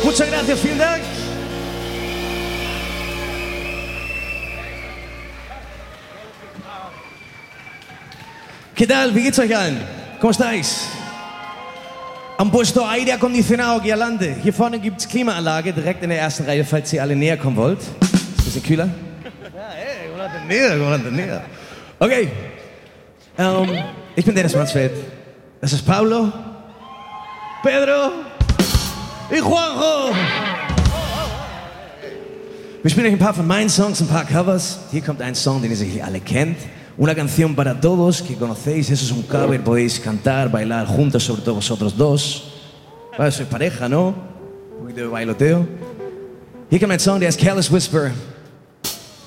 Muchas gracias, vielen Dank. ¿Qué tal? Wie geht's euch allen? ¿Cómo estáis? Han puesto Aire acondicionado aquí adelante. Hier vorne gibt's Klimaanlage, direkt in der ersten Reihe, falls ihr alle näher kommen wollt. Ist ein bisschen kühler. Ja, hey, ¿cómo lo han entendido? Okay. Ich bin Dennis Mansfeld. Das ist Pablo, Pedro y Juanjo. Wir spielen euch ein paar von meinen Songs, ein paar Covers. Hier kommt ein Song, den ihr sicherlich alle kennt. Una canción para todos que conocéis. Eso es un cover, podéis cantar, bailar juntos, sobre todo vosotros dos. Vale, sois pareja, ¿no? Un poquito de bailoteo. Hier kommt ein Song, der heißt Careless Whisper.